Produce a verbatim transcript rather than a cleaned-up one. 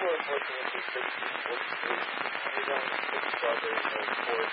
was looking into sixty forty-three. I was on six brother, uh, four